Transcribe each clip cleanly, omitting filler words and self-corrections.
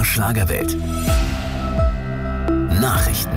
MDR Schlagerwelt. Nachrichten.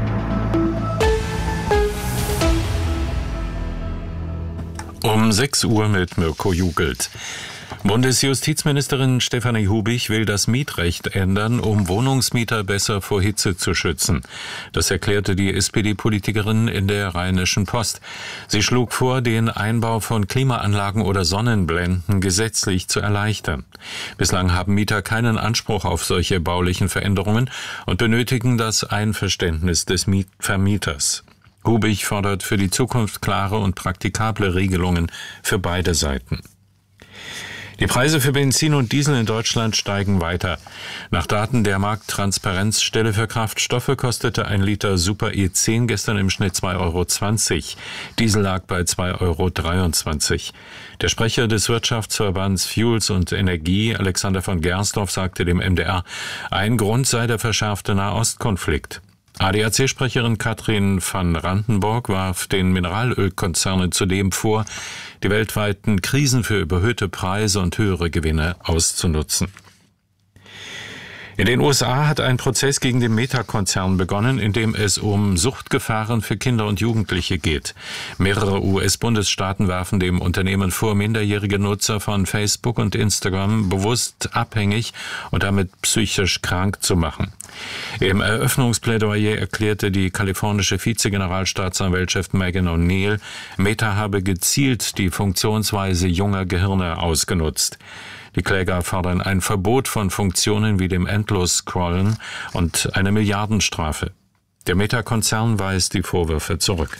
Um 6 Uhr mit Mirko Jugelt. Bundesjustizministerin Stefanie Hubich will das Mietrecht ändern, um Wohnungsmieter besser vor Hitze zu schützen. Das erklärte die SPD-Politikerin in der Rheinischen Post. Sie schlug vor, den Einbau von Klimaanlagen oder Sonnenblenden gesetzlich zu erleichtern. Bislang haben Mieter keinen Anspruch auf solche baulichen Veränderungen und benötigen das Einverständnis des Vermieters. Hubich fordert für die Zukunft klare und praktikable Regelungen für beide Seiten. Die Preise für Benzin und Diesel in Deutschland steigen weiter. Nach Daten der Markttransparenzstelle für Kraftstoffe kostete ein Liter Super E10 gestern im Schnitt 2,20 €. Diesel lag bei 2,23 €. Der Sprecher des Wirtschaftsverbands Fuels und Energie, Alexander von Gersdorf, sagte dem MDR, ein Grund sei der verschärfte Nahostkonflikt. ADAC-Sprecherin Katrin van Randenborg warf den Mineralölkonzernen zudem vor, die weltweiten Krisen für überhöhte Preise und höhere Gewinne auszunutzen. In den USA hat ein Prozess gegen den Meta-Konzern begonnen, in dem es um Suchtgefahren für Kinder und Jugendliche geht. Mehrere US-Bundesstaaten werfen dem Unternehmen vor, minderjährige Nutzer von Facebook und Instagram bewusst abhängig und damit psychisch krank zu machen. Im Eröffnungsplädoyer erklärte die kalifornische Vize-Generalstaatsanwältin Megan O'Neill, Meta habe gezielt die Funktionsweise junger Gehirne ausgenutzt. Die Kläger fordern ein Verbot von Funktionen wie dem Endlos-Scrollen und eine Milliardenstrafe. Der Meta-Konzern weist die Vorwürfe zurück.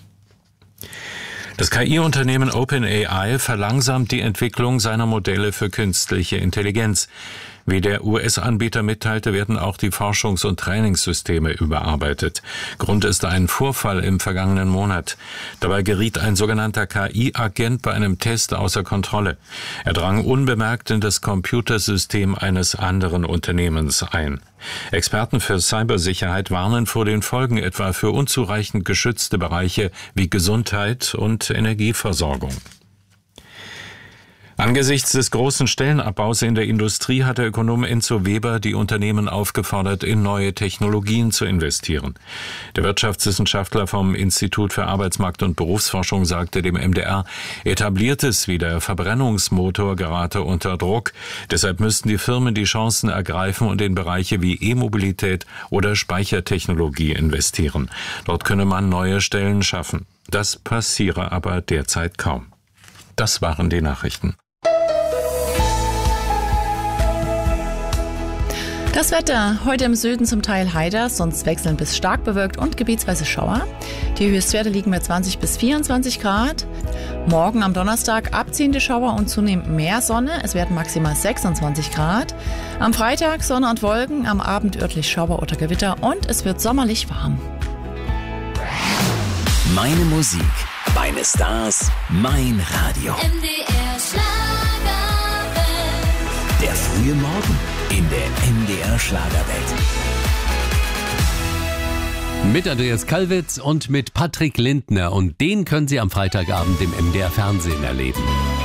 Das KI-Unternehmen OpenAI verlangsamt die Entwicklung seiner Modelle für künstliche Intelligenz. Wie der US-Anbieter mitteilte, werden auch die Forschungs- und Trainingssysteme überarbeitet. Grund ist ein Vorfall im vergangenen Monat. Dabei geriet ein sogenannter KI-Agent bei einem Test außer Kontrolle. Er drang unbemerkt in das Computersystem eines anderen Unternehmens ein. Experten für Cybersicherheit warnen vor den Folgen etwa für unzureichend geschützte Bereiche wie Gesundheit und Energieversorgung. Angesichts des großen Stellenabbaus in der Industrie hat der Ökonom Enzo Weber die Unternehmen aufgefordert, in neue Technologien zu investieren. Der Wirtschaftswissenschaftler vom Institut für Arbeitsmarkt- und Berufsforschung sagte dem MDR, etabliertes wie der Verbrennungsmotor gerate unter Druck. Deshalb müssten die Firmen die Chancen ergreifen und in Bereiche wie E-Mobilität oder Speichertechnologie investieren. Dort könne man neue Stellen schaffen. Das passiere aber derzeit kaum. Das waren die Nachrichten. Das Wetter, heute im Süden zum Teil heiter, sonst wechselnd bis stark bewölkt und gebietsweise Schauer. Die Höchstwerte liegen bei 20 bis 24 Grad. Morgen am Donnerstag abziehende Schauer und zunehmend mehr Sonne. Es werden maximal 26 Grad. Am Freitag Sonne und Wolken, am Abend örtlich Schauer oder Gewitter und es wird sommerlich warm. Meine Musik, meine Stars, mein Radio. MDR Schlagerwelt. Der frühe Morgen in der MDR Schlagerwelt. Mit Andreas Kalwitz und mit Patrick Lindner. Und den können Sie am Freitagabend im MDR Fernsehen erleben.